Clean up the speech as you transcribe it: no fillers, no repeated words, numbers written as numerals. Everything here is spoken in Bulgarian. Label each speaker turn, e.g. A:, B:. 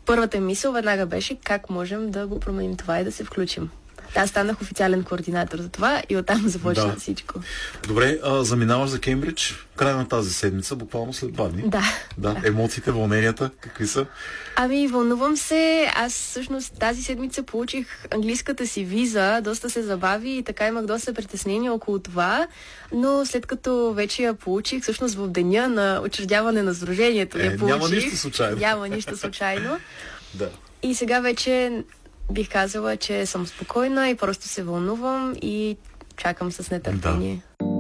A: първата мисъл веднага беше как можем да го променим това и да се включим. Аз станах официален координатор за това и оттам започна всичко.
B: Добре, заминаваш за Кембридж края на тази седмица, буквално след 2 дни.
A: Да.
B: Емоциите, вълненията, какви са?
A: Вълнувам се. Аз всъщност тази седмица получих английската си виза, доста се забави и така имах доста притеснения около това, но след като вече я получих, всъщност в деня на учредяване на сдружението я получих.
B: Няма нищо случайно.
A: Няма нищо случайно.
B: Да.
A: И сега вече бих казала, че съм спокойна и просто се вълнувам и чакам с нетърпение.
B: Да.